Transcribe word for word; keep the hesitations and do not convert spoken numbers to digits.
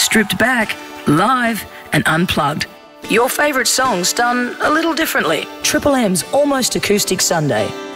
stripped back, live and unplugged. Your favourite songs done a little differently. Triple M's Almost Acoustic Sunday.